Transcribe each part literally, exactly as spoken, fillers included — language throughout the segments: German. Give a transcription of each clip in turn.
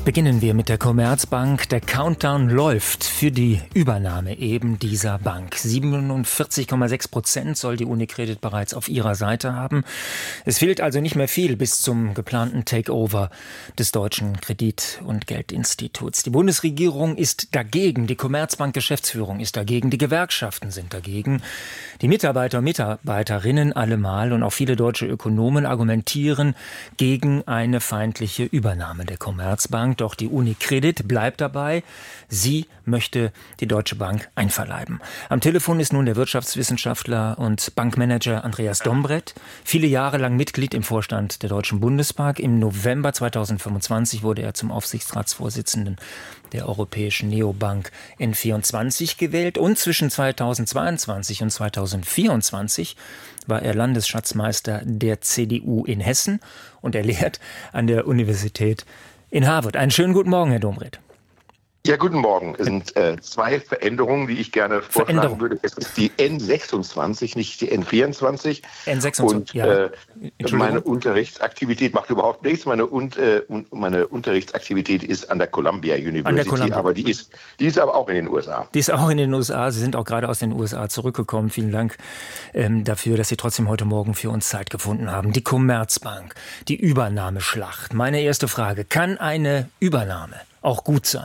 Beginnen wir mit der Commerzbank. Der Countdown läuft für die Übernahme eben dieser Bank. siebenundvierzig Komma sechs Prozent soll die UniCredit bereits auf ihrer Seite haben. Es fehlt also nicht mehr viel bis zum geplanten Takeover des Deutschen Kredit- und Geldinstituts. Die Bundesregierung ist dagegen, die Commerzbank-Geschäftsführung ist dagegen, die Gewerkschaften sind dagegen. Die Mitarbeiter und Mitarbeiterinnen allemal und auch viele deutsche Ökonomen argumentieren gegen eine feindliche Übernahme der Commerzbank. Doch die UniCredit bleibt dabei. Sie möchte die Deutsche Bank einverleiben. Am Telefon ist nun der Wirtschaftswissenschaftler und Bankmanager Andreas Dombrett. Viele Jahre lang Mitglied im Vorstand der Deutschen Bundesbank. Im November zweitausendfünfundzwanzig wurde er zum Aufsichtsratsvorsitzenden der europäischen Neobank N vierundzwanzig gewählt. Und zwischen zweitausendzweiundzwanzig und zweitausendvierundzwanzig war er Landesschatzmeister der C D U in Hessen. Und er lehrt an der Universität in Harvard. Einen schönen guten Morgen, Herr Dombrett. Ja, guten Morgen. Es sind äh, zwei Veränderungen, die ich gerne vorschlagen würde. Es ist die N sechsundzwanzig, nicht die N vierundzwanzig. N sechsundzwanzig, und, ja. Äh, meine Unterrichtsaktivität macht überhaupt nichts. Meine, und, äh, meine Unterrichtsaktivität ist an der Columbia University, an der Columbia. aber die ist, die ist aber auch in den U S A. Die ist auch in den U S A. Sie sind auch gerade aus den U S A zurückgekommen. Vielen Dank ähm, dafür, dass Sie trotzdem heute Morgen für uns Zeit gefunden haben. Die Commerzbank, die Übernahmeschlacht. Meine erste Frage, kann eine Übernahme auch gut sein?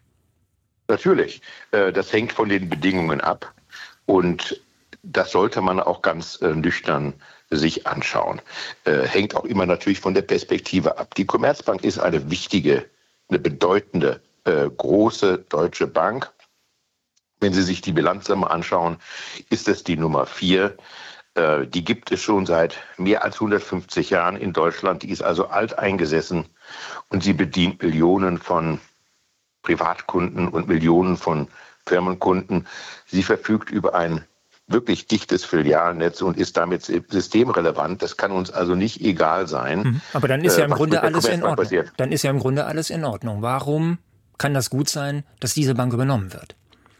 Natürlich, das hängt von den Bedingungen ab und das sollte man auch ganz nüchtern sich anschauen. Hängt auch immer natürlich von der Perspektive ab. Die Commerzbank ist eine wichtige, eine bedeutende, große deutsche Bank. Wenn Sie sich die Bilanzsumme anschauen, ist es die Nummer vier. Die gibt es schon seit mehr als hundertfünfzig Jahren in Deutschland. Die ist also alteingesessen und sie bedient Millionen von Privatkunden und Millionen von Firmenkunden. Sie verfügt über ein wirklich dichtes Filialnetz und ist damit systemrelevant. Das kann uns also nicht egal sein. Aber dann ist ja im Grunde alles in Ordnung. Passiert. Dann ist ja im Grunde alles in Ordnung. Warum kann das gut sein, dass diese Bank übernommen wird?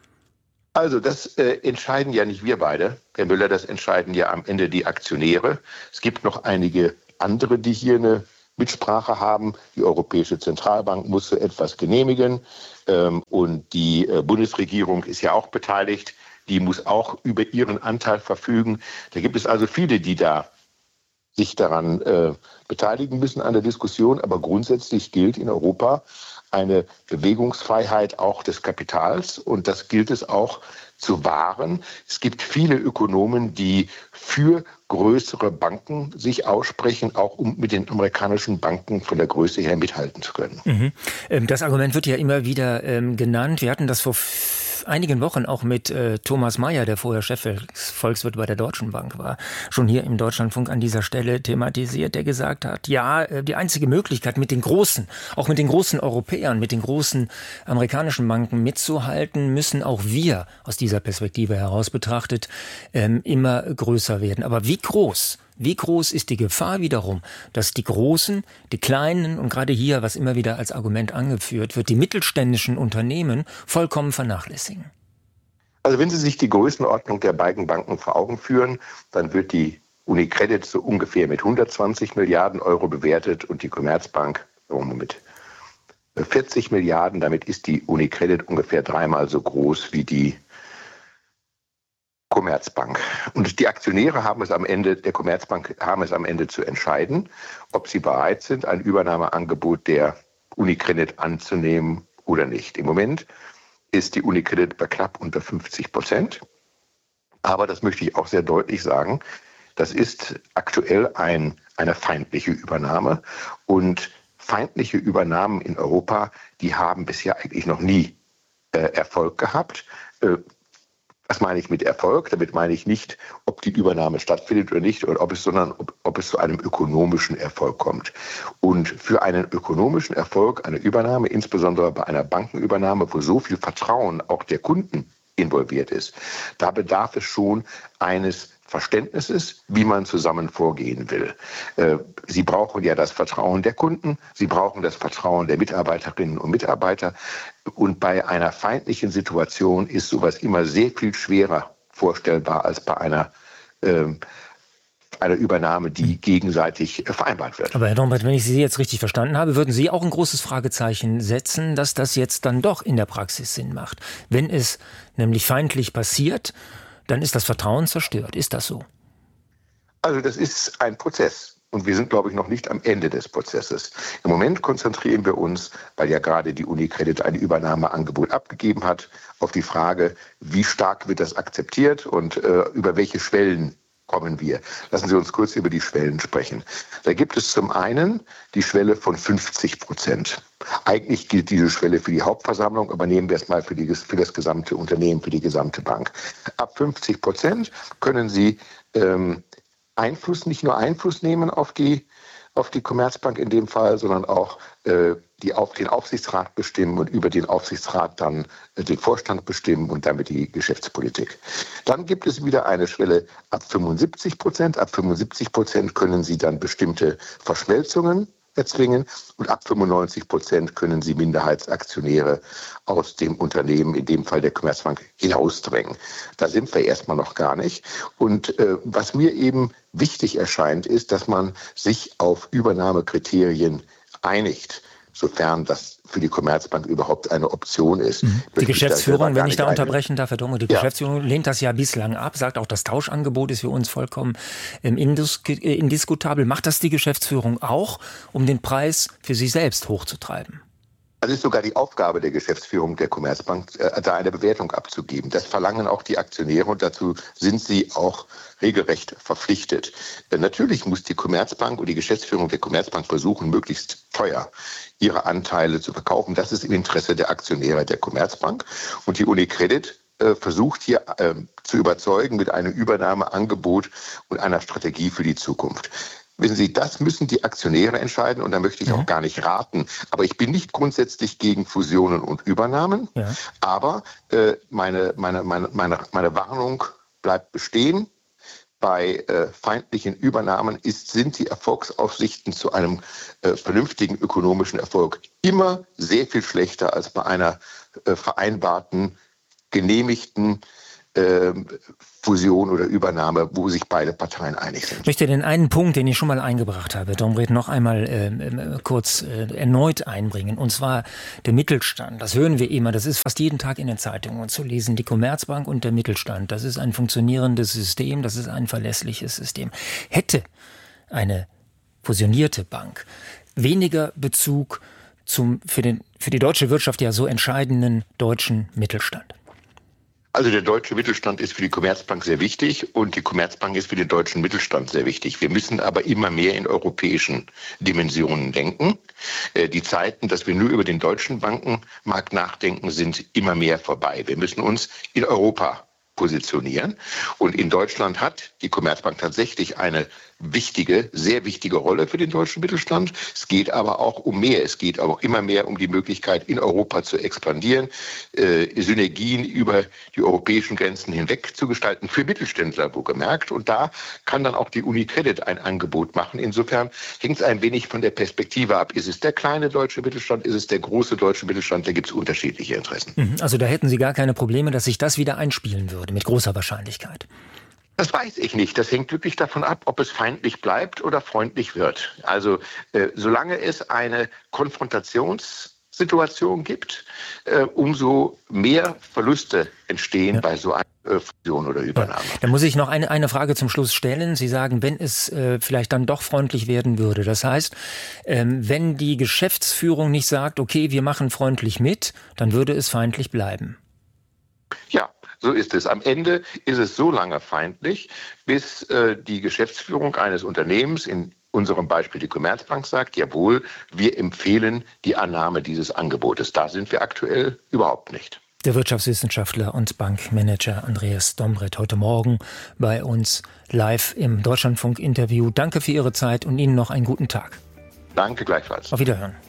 Also das äh, entscheiden ja nicht wir beide, Herr Müller, das entscheiden ja am Ende die Aktionäre. Es gibt noch einige andere, die hier eine Mitsprache haben. Die Europäische Zentralbank muss so etwas genehmigen ähm, und die äh, Bundesregierung ist ja auch beteiligt. Die muss auch über ihren Anteil verfügen. Da gibt es also viele, die da sich daran äh, beteiligen müssen an der Diskussion. Aber grundsätzlich gilt in Europa eine Bewegungsfreiheit auch des Kapitals und das gilt es auch zu wahren. Es gibt viele Ökonomen, die für größere Banken sich aussprechen, auch um mit den amerikanischen Banken von der Größe her mithalten zu können. Mhm. Das Argument wird ja immer wieder ähm, genannt. Wir hatten das vor einigen Wochen auch mit äh, Thomas Mayer, der vorher Chefvolkswirt bei der Deutschen Bank war, schon hier im Deutschlandfunk an dieser Stelle thematisiert, der gesagt hat, ja, äh, die einzige Möglichkeit mit den großen, auch mit den großen Europäern, mit den großen amerikanischen Banken mitzuhalten, müssen auch wir aus dieser Perspektive heraus betrachtet ähm, immer größer werden. Aber wie groß? Wie groß ist die Gefahr wiederum, dass die Großen, die Kleinen und gerade hier, was immer wieder als Argument angeführt wird, die mittelständischen Unternehmen vollkommen vernachlässigen? Also wenn Sie sich die Größenordnung der beiden Banken vor Augen führen, dann wird die UniCredit so ungefähr mit hundertzwanzig Milliarden Euro bewertet und die Commerzbank mit vierzig Milliarden. Damit ist die UniCredit ungefähr dreimal so groß wie die Commerzbank. Und die Aktionäre haben es am Ende, der Commerzbank haben es am Ende zu entscheiden, ob sie bereit sind, ein Übernahmeangebot der UniCredit anzunehmen oder nicht. Im Moment ist die UniCredit bei knapp unter fünfzig Prozent. Aber das möchte ich auch sehr deutlich sagen, das ist aktuell ein, eine feindliche Übernahme. Und feindliche Übernahmen in Europa, die haben bisher eigentlich noch nie äh, Erfolg gehabt. Äh, Was meine ich mit Erfolg? Damit meine ich nicht, ob die Übernahme stattfindet oder nicht, oder ob es, sondern ob, ob es zu einem ökonomischen Erfolg kommt. Und für einen ökonomischen Erfolg, eine Übernahme, insbesondere bei einer Bankenübernahme, wo so viel Vertrauen auch der Kunden involviert ist, da bedarf es schon eines Verständnisses, wie man zusammen vorgehen will. Sie brauchen ja das Vertrauen der Kunden, Sie brauchen das Vertrauen der Mitarbeiterinnen und Mitarbeiter. Und bei einer feindlichen Situation ist sowas immer sehr viel schwerer vorstellbar als bei einer äh, einer Übernahme, die gegenseitig vereinbart wird. Aber Herr Dombreth, wenn ich Sie jetzt richtig verstanden habe, würden Sie auch ein großes Fragezeichen setzen, dass das jetzt dann doch in der Praxis Sinn macht. Wenn es nämlich feindlich passiert, dann ist das Vertrauen zerstört. Ist das so? Also das ist ein Prozess. Und wir sind, glaube ich, noch nicht am Ende des Prozesses. Im Moment konzentrieren wir uns, weil ja gerade die UniCredit ein Übernahmeangebot abgegeben hat, auf die Frage, wie stark wird das akzeptiert und äh, über welche Schwellen kommen wir. Lassen Sie uns kurz über die Schwellen sprechen. Da gibt es zum einen die Schwelle von fünfzig Prozent. Eigentlich gilt diese Schwelle für die Hauptversammlung, aber nehmen wir es mal für, die, für das gesamte Unternehmen, für die gesamte Bank. Ab fünfzig Prozent können Sie ähm, Einfluss, nicht nur Einfluss nehmen auf die, auf die Commerzbank in dem Fall, sondern auch äh, die auf den Aufsichtsrat bestimmen und über den Aufsichtsrat dann äh, den Vorstand bestimmen und damit die Geschäftspolitik. Dann gibt es wieder eine Schwelle ab fünfundsiebzig Prozent. Ab fünfundsiebzig Prozent können Sie dann bestimmte Verschmelzungen erzwingen und ab fünfundneunzig Prozent können Sie Minderheitsaktionäre aus dem Unternehmen, in dem Fall der Commerzbank, hinausdrängen. Da sind wir erstmal noch gar nicht. Und äh, was mir eben wichtig erscheint, ist, dass man sich auf Übernahmekriterien einigt, sofern das für die Commerzbank überhaupt eine Option ist. Die Geschäftsführung, wenn ich da unterbrechen darf, Herr Dombreth, die ja. Geschäftsführung lehnt das ja bislang ab, sagt auch, das Tauschangebot ist für uns vollkommen ähm, indis- äh, indiskutabel. Macht das die Geschäftsführung auch, um den Preis für sich selbst hochzutreiben? Also ist sogar die Aufgabe der Geschäftsführung der Commerzbank, äh, da eine Bewertung abzugeben. Das verlangen auch die Aktionäre und dazu sind sie auch regelrecht verpflichtet. Äh, natürlich muss die Commerzbank und die Geschäftsführung der Commerzbank versuchen, möglichst teuer ihre Anteile zu verkaufen. Das ist im Interesse der Aktionäre der Commerzbank. Und die UniCredit äh, versucht hier äh, zu überzeugen mit einem Übernahmeangebot und einer Strategie für die Zukunft. Wissen Sie, das müssen die Aktionäre entscheiden und da möchte ich auch gar nicht raten. Aber ich bin nicht grundsätzlich gegen Fusionen und Übernahmen. Ja. Aber äh, meine, meine, meine, meine, meine Warnung bleibt bestehen. Bei äh, feindlichen Übernahmen ist, sind die Erfolgsaussichten zu einem äh, vernünftigen ökonomischen Erfolg immer sehr viel schlechter als bei einer äh, vereinbarten, genehmigten äh, Fusion oder Übernahme, wo sich beide Parteien einig sind. Ich möchte den einen Punkt, den ich schon mal eingebracht habe, Dombreth, noch einmal äh, kurz äh, erneut einbringen. Und zwar der Mittelstand. Das hören wir immer. Das ist fast jeden Tag in den Zeitungen zu lesen. Die Commerzbank und der Mittelstand. Das ist ein funktionierendes System. Das ist ein verlässliches System. Hätte eine fusionierte Bank weniger Bezug zum für, den, für die deutsche Wirtschaft ja so entscheidenden deutschen Mittelstand? Also der deutsche Mittelstand ist für die Commerzbank sehr wichtig und die Commerzbank ist für den deutschen Mittelstand sehr wichtig. Wir müssen aber immer mehr in europäischen Dimensionen denken. Die Zeiten, dass wir nur über den deutschen Bankenmarkt nachdenken, sind immer mehr vorbei. Wir müssen uns in Europa positionieren. Und in Deutschland hat die Commerzbank tatsächlich eine wichtige, sehr wichtige Rolle für den deutschen Mittelstand. Es geht aber auch um mehr. Es geht aber auch immer mehr um die Möglichkeit, in Europa zu expandieren, äh, Synergien über die europäischen Grenzen hinweg zu gestalten, für Mittelständler wohlgemerkt. Und da kann dann auch die UniCredit ein Angebot machen. Insofern hängt es ein wenig von der Perspektive ab. Ist es der kleine deutsche Mittelstand? Ist es der große deutsche Mittelstand? Da gibt es unterschiedliche Interessen. Also da hätten Sie gar keine Probleme, dass sich das wieder einspielen würde, mit großer Wahrscheinlichkeit. Das weiß ich nicht. Das hängt wirklich davon ab, ob es feindlich bleibt oder freundlich wird. Also äh, solange es eine Konfrontationssituation gibt, äh, umso mehr Verluste entstehen ja. bei so einer äh, Fusion oder Übernahme. Ja. Da muss ich noch eine, eine Frage zum Schluss stellen. Sie sagen, wenn es äh, vielleicht dann doch freundlich werden würde. Das heißt, ähm, wenn die Geschäftsführung nicht sagt, okay, wir machen freundlich mit, dann würde es feindlich bleiben. Ja. So ist es. Am Ende ist es so lange feindlich, bis äh, die Geschäftsführung eines Unternehmens, in unserem Beispiel die Commerzbank, sagt, jawohl, wir empfehlen die Annahme dieses Angebotes. Da sind wir aktuell überhaupt nicht. Der Wirtschaftswissenschaftler und Bankmanager Andreas Dombreth heute Morgen bei uns live im Deutschlandfunk-Interview. Danke für Ihre Zeit und Ihnen noch einen guten Tag. Danke gleichfalls. Auf Wiederhören.